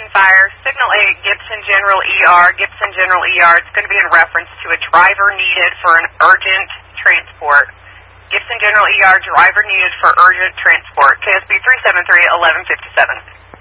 Fire, Signal 8, Gibson General ER, Gibson General ER. It's going to be in reference to a driver needed for an urgent transport. Gibson General ER, driver needed for urgent transport. KSB 373-1157.